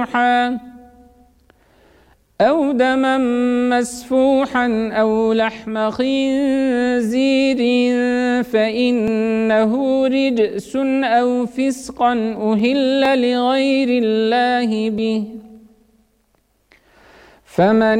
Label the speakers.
Speaker 1: أو دما مسفوحا أو لحم خنزير فإنه رجس أو فسقا أهل لغير الله به، فمن